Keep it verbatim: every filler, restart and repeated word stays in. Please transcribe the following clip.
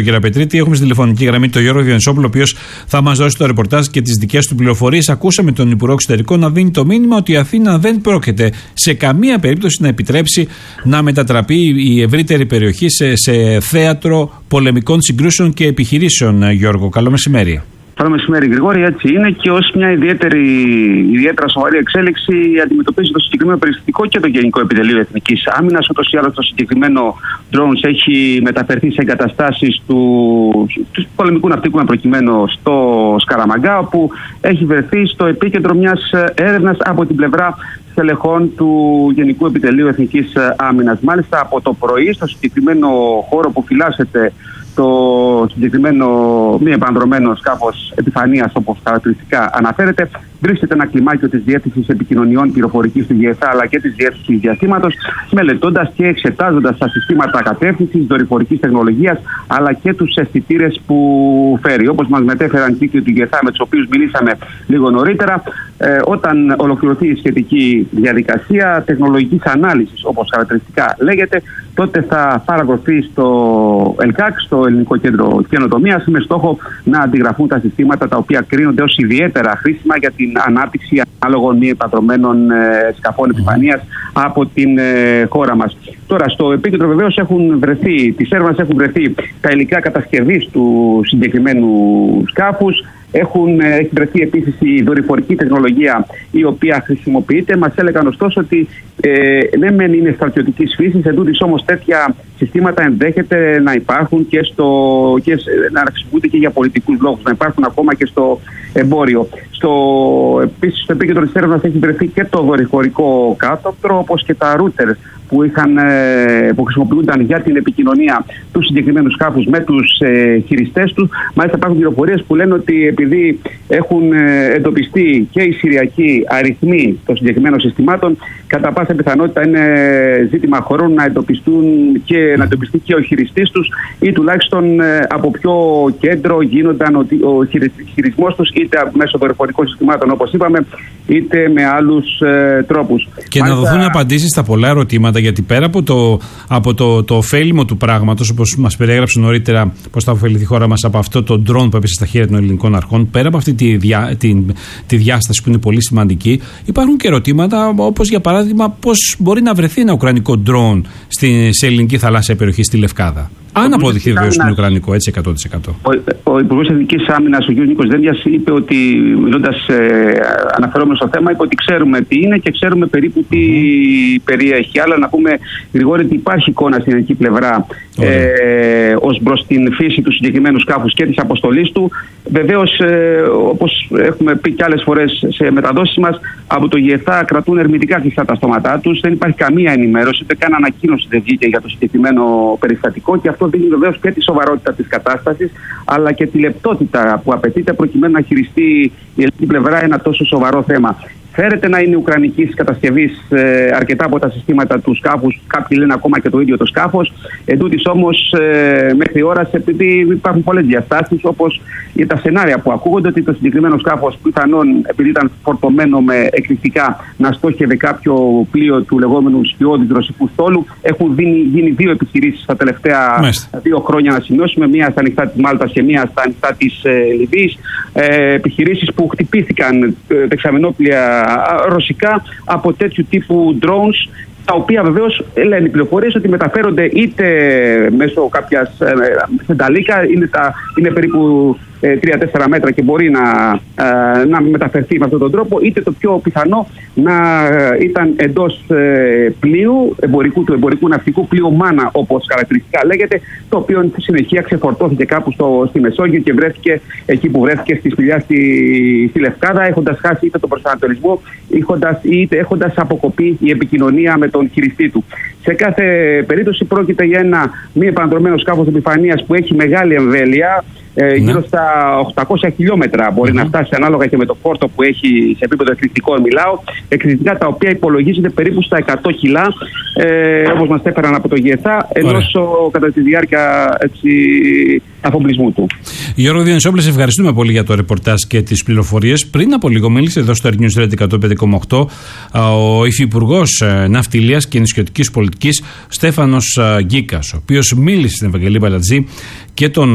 κύριε Πετρίτη. Έχουμε στη τηλεφωνική γραμμή τον Γιώργο Διονυσόπουλο, ο οποίος θα μας δώσει το ρεπορτάζ και τις δικές του πληροφορίες. Ακούσαμε τον Υπουργό Εξωτερικών να δίνει το μήνυμα ότι η Αθήνα δεν πρόκειται σε καμία περίπτωση να επιτρέψει να μετατραπεί η ευρύτερη περιοχή σε, σε θέατρο πολεμικών συγκρούσεων και επιχειρήσεων. Γιώργο, καλό μεσημέρι. Καλό μεσημέρι, Γρηγόρη. Έτσι είναι και ως μια ιδιαίτερη, ιδιαίτερα σοβαρή εξέλιξη αντιμετωπίζει το συγκεκριμένο περιστατικό και το Γενικό Επιτελείο Εθνικής Άμυνας. Ούτως ή άλλως το συγκεκριμένο drones έχει μεταφερθεί σε εγκαταστάσεις του, του πολεμικού ναυτικού, προκειμένου στο Σκαραμαγκά, όπου έχει βρεθεί στο επίκεντρο μιας έρευνας από την πλευρά στελεχών του Γενικού Επιτελείου Εθνικής Άμυνας. Μάλιστα από το πρωί, στο συγκεκριμένο χώρο που φυλάσσεται το συγκεκριμένο μη επανδρωμένο σκάφος επιφανείας, όπως χαρακτηριστικά αναφέρεται, βρίσκεται ένα κλιμάκιο της Διεύθυνσης Επικοινωνιών Πληροφορικής του ΓΕΘΑ αλλά και της Διεύθυνσης Διαστήματος, μελετώντας και εξετάζοντας τα συστήματα κατεύθυνσης, δορυφορικής τεχνολογίας αλλά και τους αισθητήρες που φέρει. Όπως μας μετέφεραν κύκλοι του ΓΕΘΑ, με τους οποίους μιλήσαμε λίγο νωρίτερα, ε, όταν ολοκληρωθεί η σχετική διαδικασία τεχνολογικής ανάλυσης, όπως χαρακτηριστικά λέγεται, τότε θα παραδοθεί στο ΕΛΚΑΚ, στο Ελληνικό Κέντρο Καινοτομίας, με στόχο να αντιγραφούν τα συστήματα τα οποία κρίνονται ως ιδιαίτερα χρήσιμα για την ανάπτυξη ανάλογων μη επανδρωμένων ε, σκαφών επιφανείας από την ε, χώρα μας. Τώρα, στο επίκεντρο βεβαίως έχουν βρεθεί, τις έρευνες έχουν βρεθεί τα υλικά κατασκευής του συγκεκριμένου σκάφους. Έχουν, έχει βρεθεί επίσης η δορυφορική τεχνολογία η οποία χρησιμοποιείται. Μας έλεγαν ωστόσο ότι ε, ναι μεν είναι στρατιωτικής φύσης, εντούτοις όμως τέτοια συστήματα ενδέχεται να υπάρχουν και, στο, και να χρησιμοποιούνται και για πολιτικούς λόγους, να υπάρχουν ακόμα και στο εμπόριο. Στο, επίσης στο επίκεντρο της έρευνας έχει βρεθεί και το δορυφορικό κάτωπτρο, όπως και τα ρούτερ που, είχαν, που χρησιμοποιούνταν για την επικοινωνία του συγκεκριμένου σκάφους με τους ε, χειριστές τους. Μάλιστα υπάρχουν πληροφορίες που λένε ότι επειδή έχουν ε, εντοπιστεί και οι συριακοί αριθμοί των συγκεκριμένων συστημάτων, κατά πάσα πιθανότητα είναι ζήτημα χρόνου να εντοπιστούν και να εντοπιστεί και ο χειριστής τους, ή τουλάχιστον ε, από ποιο κέντρο γίνονταν ο, ο χειρισμός τους, είτε μέσω δορυφορικών συστημάτων όπως είπαμε, είτε με άλλους ε, τρόπους. Και Μάλιστα... να δοθούν απαντήσεις στα πολλά ερωτήματα, γιατί πέρα από το, από το, το ωφέλιμο του πράγματος, όπως μας περιέγραψε νωρίτερα πώς θα ωφεληθεί η χώρα μας από αυτό το drone που έπεσε στα χέρια των ελληνικών αρχών, πέρα από αυτή τη, διά, τη, τη διάσταση που είναι πολύ σημαντική, υπάρχουν και ερωτήματα όπως για παράδειγμα πώς μπορεί να βρεθεί ένα ουκρανικό drone στη, σε ελληνική θαλάσσια περιοχή, στη Λευκάδα. Αν αποδειχθεί βεβαίως ότι είναι ουκρανικό, έτσι εκατό τοις εκατό. Ο, ο Υπουργός Εθνικής Άμυνας, ο κ. Νίκος Δένδιας, είπε ότι, μιλώντας ε, αναφερόμενος στο θέμα, είπε ότι ξέρουμε τι είναι και ξέρουμε περίπου τι mm-hmm. περιέχει. Αλλά να πούμε, Γρηγόρη, ότι υπάρχει εικόνα στην ελληνική πλευρά ε, ως προς την φύση του συγκεκριμένου σκάφους και της αποστολής του. Βεβαίως, ε, όπως έχουμε πει και άλλες φορές σε μεταδόσεις μας, από το ΓΕΘΑ κρατούν ερμητικά κλειστά τα στόματά τους. Δεν υπάρχει καμία ενημέρωση, ούτε καν ανακοίνωση δεν βγήκε για το συγκεκριμένο περιστατικό, και αυτό δίνει βεβαίως και τη σοβαρότητα της κατάστασης, αλλά και τη λεπτότητα που απαιτείται προκειμένου να χειριστεί η ελληνική πλευρά ένα τόσο σοβαρό θέμα. Φέρεται να είναι ουκρανικής κατασκευής ε, αρκετά από τα συστήματα του σκάφους, κάποιοι λένε ακόμα και το ίδιο το σκάφος. Εν τούτης όμως, ε, μέχρι ώρας, επειδή υπάρχουν πολλές διαστάσεις, όπως για τα σενάρια που ακούγονται, ότι το συγκεκριμένο σκάφος πιθανόν, επειδή ήταν φορτωμένο με εκρηκτικά, να στόχευε κάποιο πλοίο του λεγόμενου σκιώδης ρωσικού στόλου. Έχουν γίνει, γίνει δύο επιχειρήσεις τα τελευταία Μάλιστα. δύο χρόνια, να σημειώσουμε, μία στα ανοιχτά της Μάλτας και μία στα ανοιχτά της ε, Λιβύης. Ε, επιχειρήσεις που χτυπήθηκαν ε, δεξαμενόπλια ρωσικά από τέτοιου τύπου drones, τα οποία βεβαίως λένε οι πληροφορίες ότι μεταφέρονται είτε μέσω κάποιας σενταλίκα, είναι, τα, είναι περίπου τρία τέσσερα μέτρα και μπορεί να, να μεταφερθεί με αυτόν τον τρόπο, είτε το πιο πιθανό να ήταν εντός πλοίου, εμπορικού, του εμπορικού ναυτικού πλοίου Μάνα, όπως χαρακτηριστικά λέγεται, το οποίο στη συνεχεία ξεφορτώθηκε κάπου στο, στη Μεσόγειο και βρέθηκε εκεί που βρέθηκε στη σπηλιά στη, στη Λευκάδα, έχοντας χάσει είτε τον προσανατολισμό έχοντας, είτε έχοντας αποκοπεί η επικοινωνία με τον χειριστή του. Σε κάθε περίπτωση πρόκειται για ένα μη επανδρωμένο σκάφος επιφανείας που έχει μεγάλη εμβέλεια, ε, γύρω στα οκτακόσια χιλιόμετρα μπορεί mm-hmm. να φτάσει, ανάλογα και με το φόρτο που έχει σε επίπεδο εκρηκτικών μιλάω, εκρηκτικά τα οποία υπολογίζονται περίπου στα εκατό κιλά, ε, όπως μας έφεραν από το ΓΕΘΑ, ενός κατά τη διάρκεια έτσι, αφοπλισμού του. Γιώργο Διονυσόπουλε, σε ευχαριστούμε πολύ για το ρεπορτάζ και τις πληροφορίες. Πριν από λίγο μίλησε εδώ στο News Radio εκατό πέντε κόμμα οκτώ ο Υφυπουργός Ναυτιλίας και Νησιωτικής Πολιτικής Στέφανος Γκίκας, ο οποίος μίλησε στην Ευαγγελία Μπαλατζή και τον